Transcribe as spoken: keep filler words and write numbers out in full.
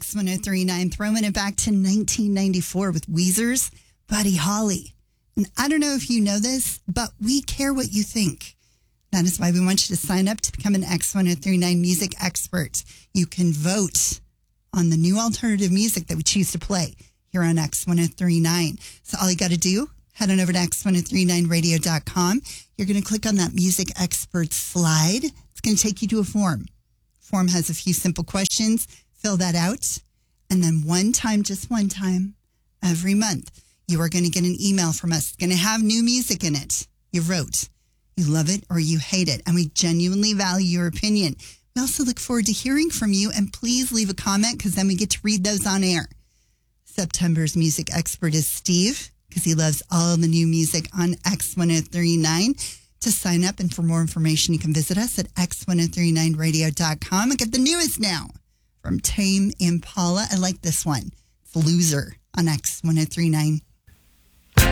X one oh three point nine, throwing it back to nineteen ninety-four with Weezer's Buddy Holly. And I don't know if you know this, but we care what you think. That is why we want you to sign up to become an X one oh three point nine music expert. You can vote on the new alternative music that we choose to play here on X one oh three point nine. So all you got to do, head on over to X one oh three point nine radio dot com. You're going to click on that music expert slide. It's going to take you to a form. Form has a few simple questions. Fill that out. And then one time, just one time, every month, you are going to get an email from us. It's going to have new music in it. You wrote. You love it or you hate it. And we genuinely value your opinion. We also look forward to hearing from you. And please leave a comment because then we get to read those on air. September's music expert is Steve because he loves all the new music on X one oh three point nine. To sign up and for more information, you can visit us at X one oh three point nine radio dot com and get the newest now from Tame Impala. I like this one. It's Loser on X one oh three point nine.